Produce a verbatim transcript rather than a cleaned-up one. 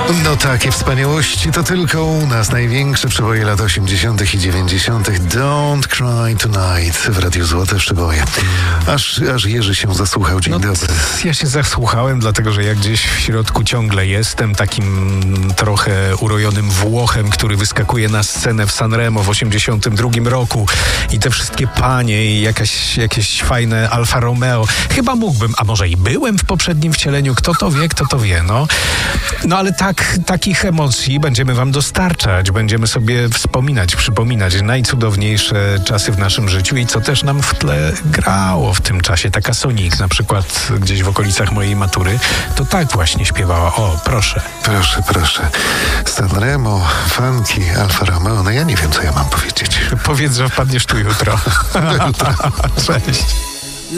No takie wspaniałości to tylko u nas. Największe przeboje lat osiemdziesiątych i dziewięćdziesiątych. Don't Cry Tonight w Radiu Złote Przeboje. Aż, aż Jerzy się zasłuchał. Dzień no, dobry. Ja się zasłuchałem, dlatego że ja gdzieś w środku ciągle jestem takim trochę urojonym Włochem, który wyskakuje na scenę w Sanremo w osiemdziesiątym drugim roku i te wszystkie panie i jakaś, jakieś fajne Alfa Romeo. Chyba mógłbym, a może i byłem w poprzednim wcieleniu. Kto to wie, kto to wie, no. No ale tak, takich emocji będziemy wam dostarczać. Będziemy sobie wspominać, przypominać najcudowniejsze czasy w naszym życiu i co też nam w tle grało w tym czasie. Taka Sonic na przykład gdzieś w okolicach mojej matury, to tak właśnie śpiewała. O, proszę. Proszę, proszę. Sanremo, funky, Alfa Romeo. No ja nie wiem, co ja mam powiedzieć. Powiedz, że wpadniesz tu jutro. Do jutra. Cześć.